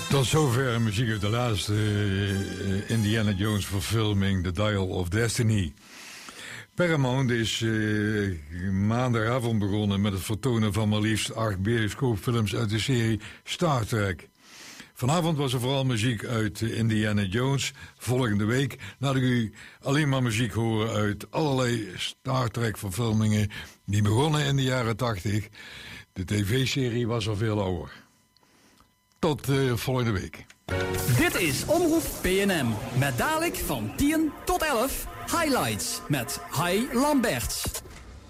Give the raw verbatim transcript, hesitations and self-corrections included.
Tot zover muziek uit de laatste uh, Indiana Jones verfilming The Dial of Destiny. Paramount is uh, maandagavond begonnen met het vertonen van maar liefst acht bioscoopfilms uit de serie Star Trek. Vanavond was er vooral muziek uit Indiana Jones. Volgende week laat ik u alleen maar muziek horen uit allerlei Star Trek verfilmingen die begonnen in de jaren tachtig. De tv-serie was al veel ouder. Tot uh, volgende week. Dit is Omroep P N M. Met dadelijk van tien tot elf highlights met Hai Lamberts.